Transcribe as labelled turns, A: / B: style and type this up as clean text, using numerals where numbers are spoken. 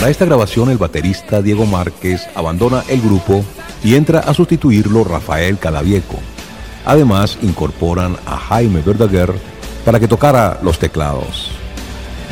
A: Para esta grabación el baterista Diego Márquez abandona el grupo y entra a sustituirlo Rafael Cadavieco. Además incorporan a Jaime Verdaguer para que tocara los teclados.